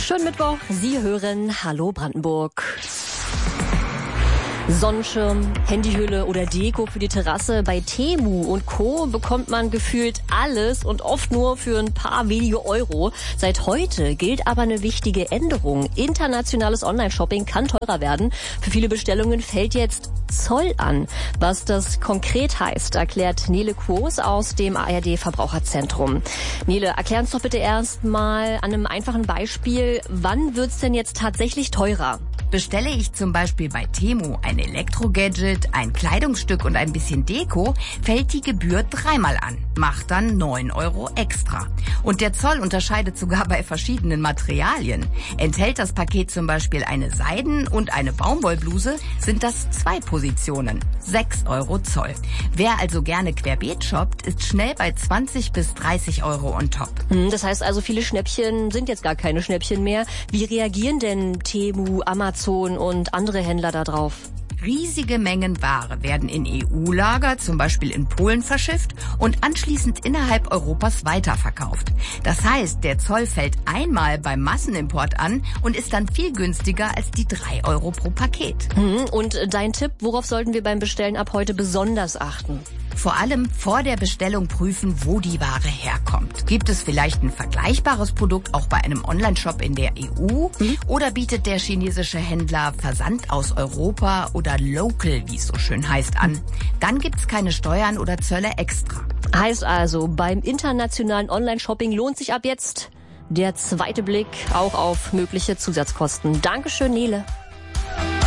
Schönen Mittwoch, Sie hören Hallo Brandenburg. Sonnenschirm, Handyhülle oder Deko für die Terrasse. Bei Temu und Co. bekommt man gefühlt alles und oft nur für ein paar wenige Euro. Seit heute gilt aber eine wichtige Änderung. Internationales Online-Shopping kann teurer werden. Für viele Bestellungen fällt jetzt Zoll an. Was das konkret heißt, erklärt Nele Quos aus dem ARD-Verbraucherzentrum. Nele, erklär uns doch bitte erst mal an einem einfachen Beispiel, wann wird's denn jetzt tatsächlich teurer? Bestelle ich zum Beispiel bei Temu ein Elektro-Gadget, ein Kleidungsstück und ein bisschen Deko, fällt die Gebühr dreimal an, macht dann 9 Euro extra. Und der Zoll unterscheidet sogar bei verschiedenen Materialien. Enthält das Paket zum Beispiel eine Seiden- und eine Baumwollbluse, sind das 2 Positionen, 6 Euro Zoll. Wer also gerne querbeet shoppt, ist schnell bei 20 bis 30 Euro on top. Das heißt also, viele Schnäppchen sind jetzt gar keine Schnäppchen mehr. Wie reagieren denn Temu, Amazon und andere Händler da drauf? Riesige Mengen Ware werden in EU-Lager, zum Beispiel in Polen, verschifft und anschließend innerhalb Europas weiterverkauft. Das heißt, der Zoll fällt einmal beim Massenimport an und ist dann viel günstiger als die 3 Euro pro Paket. Und dein Tipp, worauf sollten wir beim Bestellen ab heute besonders achten? Vor allem vor der Bestellung prüfen, wo die Ware herkommt. Gibt es vielleicht ein vergleichbares Produkt auch bei einem Online-Shop in der EU? Oder bietet der chinesische Händler Versand aus Europa oder Local, wie es so schön heißt, an? Dann gibt's keine Steuern oder Zölle extra. Heißt also, beim internationalen Online-Shopping lohnt sich ab jetzt der zweite Blick auch auf mögliche Zusatzkosten. Dankeschön, Nele.